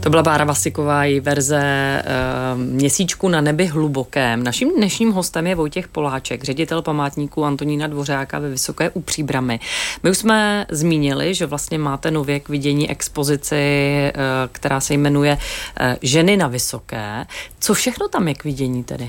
To byla Bára Vasiková, její verze Měsíčku na nebi hlubokém. Naším dnešním hostem je Vojtěch Poláček, ředitel památníku Antonína Dvořáka ve Vysoké u Příbrami. My už jsme zmínili, že vlastně máte nově k vidění expozici, která se jmenuje Ženy na Vysoké. Co všechno tam je k vidění tedy?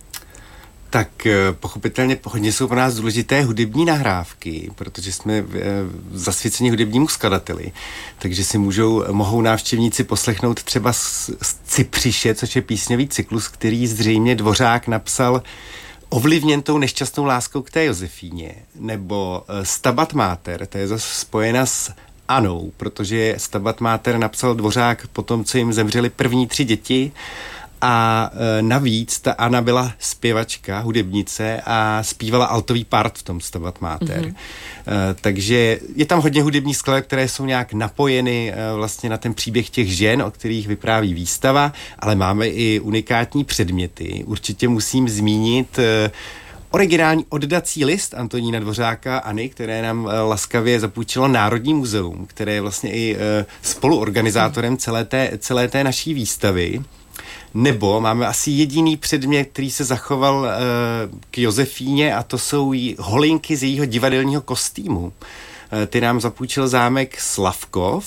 Tak pochopitelně hodně jsou pro nás důležité hudební nahrávky, protože jsme zasvěceni hudebnímu skladateli, takže si mohou návštěvníci poslechnout třeba z Cypřiše, což je písňový cyklus, který zřejmě Dvořák napsal ovlivněn tou nešťastnou láskou k té Josefíně, nebo Stabat Mater, to je zase spojena s Anou, protože Stabat Mater napsal Dvořák potom, co jim zemřeli první 3 děti. A navíc ta Anna byla zpěvačka, hudebnice a zpívala altový part v tom Stabat Mater. Takže je tam hodně hudebních skladeb, které jsou nějak napojeny vlastně na ten příběh těch žen, o kterých vypráví výstava, ale máme i unikátní předměty. Určitě musím zmínit originální oddací list Antonína Dvořáka Anny, které nám laskavě zapůjčilo Národní muzeum, které je vlastně i spoluorganizátorem celé té naší výstavy. Nebo máme asi jediný předmět, který se zachoval k Josefíně, a to jsou holinky z jejího divadelního kostýmu. Ty nám zapůjčil zámek Slavkov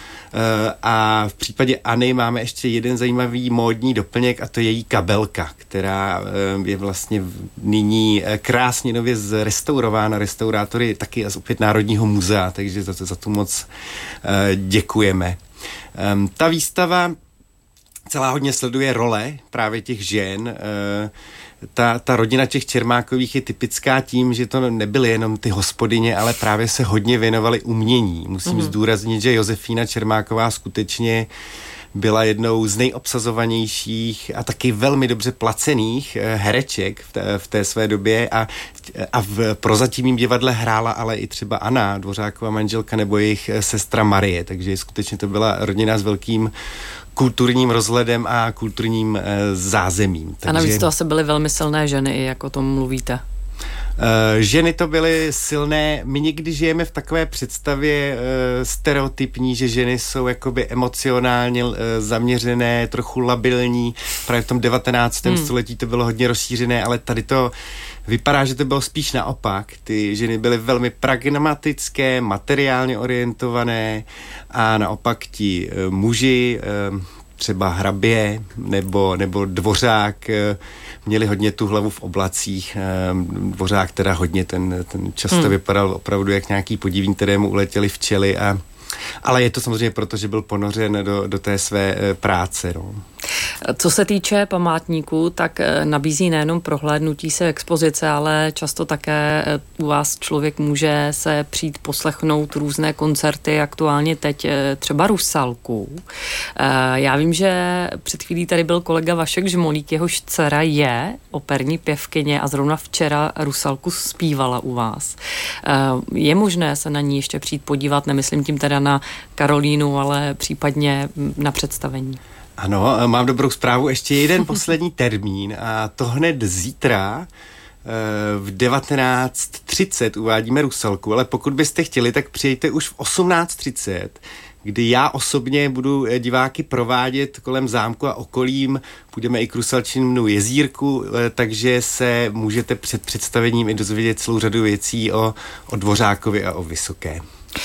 a v případě Anny máme ještě jeden zajímavý módní doplněk, a to je její kabelka, která je vlastně nyní krásně nově zrestaurována restaurátory taky opět Národního muzea, takže za to moc děkujeme. Ta výstava celá hodně sleduje role právě těch žen. Ta rodina těch Čermákových je typická tím, že to nebyly jenom ty hospodyně, ale právě se hodně věnovaly umění. Musím zdůraznit, že Josefína Čermáková skutečně byla jednou z nejobsazovanějších a taky velmi dobře placených hereček v té své době a v prozatímním divadle hrála ale i třeba Anna, Dvořákova manželka, nebo jejich sestra Marie, takže skutečně to byla rodina s velkým kulturním rozhledem a kulturním zázemím. Takže... A navíc to asi byly velmi silné ženy, jak o tom mluvíte. Ženy to byly silné. My někdy žijeme v takové představě stereotypní, že ženy jsou jakoby emocionálně zaměřené, trochu labilní. Právě v tom 19. století to bylo hodně rozšířené, ale tady to vypadá, že to bylo spíš naopak. Ty ženy byly velmi pragmatické, materiálně orientované a naopak ti muži, třeba hrabě nebo Dvořák, měli hodně tu hlavu v oblacích. Dvořák teda hodně, ten často vypadal opravdu jak nějaký podivník, kterému uletěli včely, ale je to samozřejmě proto, že byl ponořen do té své práce. No. Co se týče památníků, tak nabízí nejenom prohlédnutí se expozice, ale často také u vás člověk může se přijít poslechnout různé koncerty, aktuálně teď třeba Rusalku. Já vím, že před chvílí tady byl kolega Vašek Žmolík, jehož dcera je operní pěvkyně a zrovna včera Rusalku zpívala u vás. Je možné se na ní ještě přijít podívat, nemyslím tím teda na Karolínu, ale případně na představení? Ano, mám dobrou zprávu, ještě jeden poslední termín, a to hned zítra v 19:30 uvádíme Rusalku, ale pokud byste chtěli, tak přijďte už v 18:30, kdy já osobně budu diváky provádět kolem zámku a okolím, půjdeme i k Rusalčinu jezírku, takže se můžete před představením i dozvědět celou řadu věcí o Dvořákovi a o Vysoké.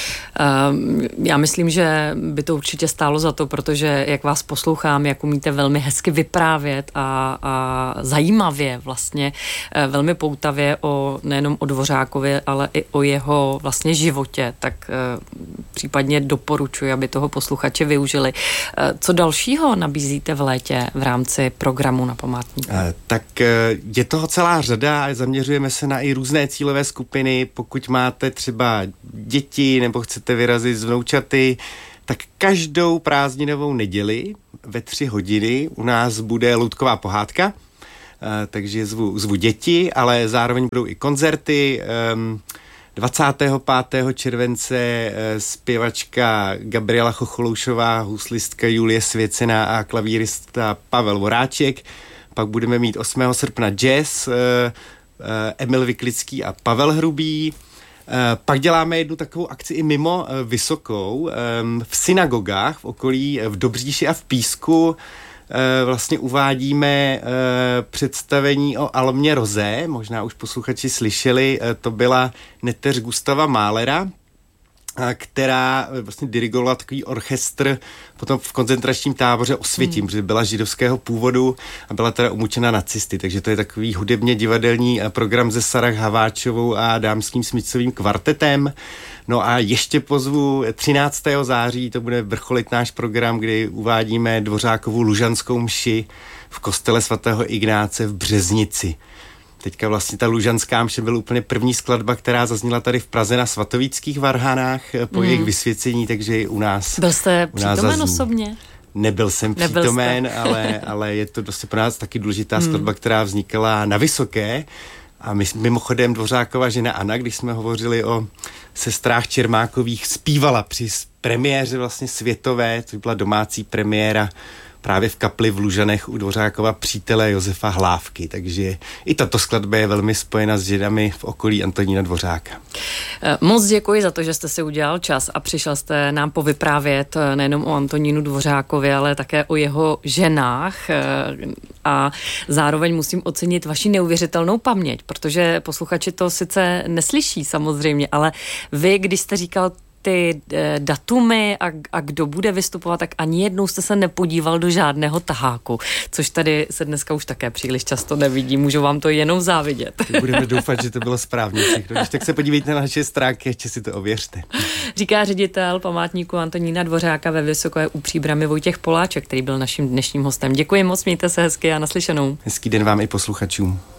Já myslím, že by to určitě stálo za to, protože jak vás poslouchám, jak umíte velmi hezky vyprávět a zajímavě vlastně, velmi poutavě nejenom o Dvořákovi, ale i o jeho vlastně životě, tak případně doporučuji, aby toho posluchače využili. Co dalšího nabízíte v létě v rámci programu na památníku? Tak je toho celá řada a zaměřujeme se na i různé cílové skupiny. Pokud máte třeba děti nebo chcete vyrazit s vnoučaty, tak každou prázdninovou neděli ve 3 hodiny u nás bude loutková pohádka, takže zvu děti, ale zároveň budou i koncerty. 25. července zpěvačka Gabriela Chocholoušová, huslistka Julie Svěcená a klavírista Pavel Voráček. Pak budeme mít 8. srpna jazz, Emil Vyklický a Pavel Hrubý. Pak děláme jednu takovou akci i mimo Vysokou. V synagogách v okolí, v Dobříši a v Písku vlastně uvádíme představení o Almě Rozé, možná už posluchači slyšeli, to byla neteř Gustava Mahlera, která vlastně dirigovala takový orchestr potom v koncentračním táboře Osvětim, protože byla židovského původu a byla teda umučena nacisty, takže to je takový hudebně divadelní program se Sarah Haváčovou a Dámským smyčcovým kvartetem. No a ještě pozvu 13. září, to bude vrcholit náš program, kdy uvádíme Dvořákovu Lužanskou mši v kostele svatého Ignáce v Březnici. Teďka vlastně ta Lužanská mše byla úplně první skladba, která zazněla tady v Praze na svatovíckých varhanách po jejich vysvěcení, takže i u nás. Byl jste přítomen osobně? Nebyl jsem přítomen, ale je to prostě pro nás taky důležitá skladba, která vznikala na Vysoké. A mimochodem Dvořákova žena Anna, když jsme hovořili o sestrách Čermákových, zpívala při premiéře vlastně světové, což byla domácí premiéra právě v kapli v Lužanech u Dvořákova přítele Josefa Hlávky, takže i tato skladba je velmi spojena s ženami v okolí Antonína Dvořáka. Moc děkuji za to, že jste si udělal čas a přišel jste nám povyprávět nejenom o Antonínu Dvořákovi, ale také o jeho ženách a zároveň musím ocenit vaši neuvěřitelnou paměť, protože posluchači to sice neslyší samozřejmě, ale vy, když jste říkal ty datumy a kdo bude vystupovat, tak ani jednou jste se nepodíval do žádného taháku, což tady se dneska už také příliš často nevidí. Můžu vám to jenom závidět. Budeme doufat, že to bylo správně všechno. Když tak se podívejte na naše stránky, ještě si to ověřte. Říká ředitel památníku Antonína Dvořáka ve Vysoké u Příbrami Vojtěch Poláček, který byl naším dnešním hostem. Děkuji moc, mějte se hezky a naslyšenou. Hezký den vám i posluchačům.